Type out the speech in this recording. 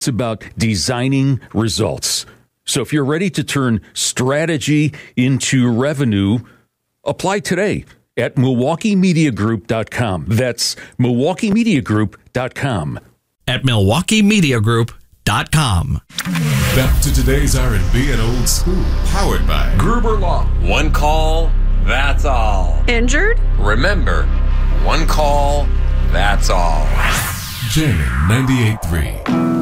It's about designing results. So if you're ready to turn strategy into revenue, apply today at MilwaukeeMediaGroup.com. That's MilwaukeeMediaGroup.com. At MilwaukeeMediaGroup.com. Back to today's R&B and old school, powered by Gruber Law. One call, that's all. Injured? Remember, one call, that's all. Jamming 98.3.